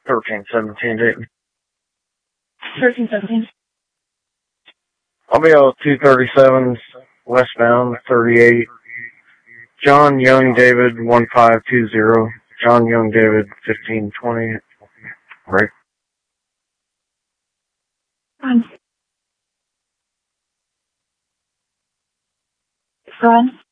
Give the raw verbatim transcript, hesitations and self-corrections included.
thirteen seventeen, Dayton. thirteen seventeen. I'll be out two thirty-seven westbound, thirty-eight. John Young David, one five two zero. John Young David, fifteen twenty. Right. Front. Front.